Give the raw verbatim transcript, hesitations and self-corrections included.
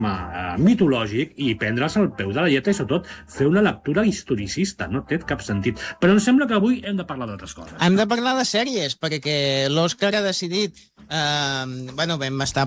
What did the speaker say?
mitològic i prendre's al peu de la lletra i, sobretot, fer una lectura historicista. No té cap sentit. Però em sembla que avui hem de parlar d'altres coses. Hem de parlar de sèries, perquè l'Òscar ha decidit... Eh, bueno, vam estar